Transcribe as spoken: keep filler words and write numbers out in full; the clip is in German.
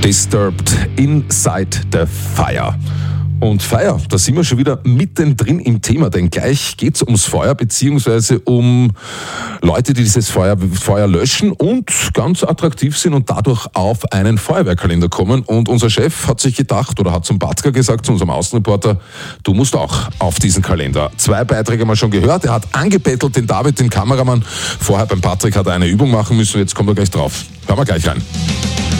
Disturbed Inside the Fire. Und Feuer, da sind wir schon wieder mittendrin im Thema, denn gleich geht's ums Feuer, beziehungsweise um Leute, die dieses Feuer, Feuer löschen und ganz attraktiv sind und dadurch auf einen Feuerwehrkalender kommen. Und unser Chef hat sich gedacht oder hat zum Batka gesagt, zu unserem Außenreporter, du musst auch auf diesen Kalender. Zwei Beiträge haben wir schon gehört, er hat angebettelt, den David, den Kameramann. Vorher beim Patrick hat er eine Übung machen müssen, jetzt kommt er gleich drauf. Hören wir gleich rein.